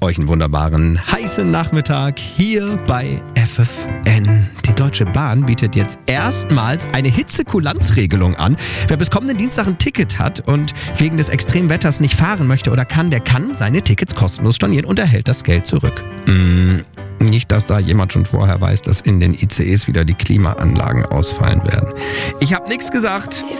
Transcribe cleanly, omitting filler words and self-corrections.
euch einen wunderbaren, heißen Nachmittag hier bei FFN. Die Deutsche Bahn bietet jetzt erstmals eine Hitzekulanzregelung an. Wer bis kommenden Dienstag ein Ticket hat und wegen des extremen Wetters nicht fahren möchte oder kann, der kann seine Tickets kostenlos stornieren und erhält das Geld zurück. Nicht, dass da jemand schon vorher weiß, dass in den ICEs wieder die Klimaanlagen ausfallen werden. Ich habe nichts gesagt.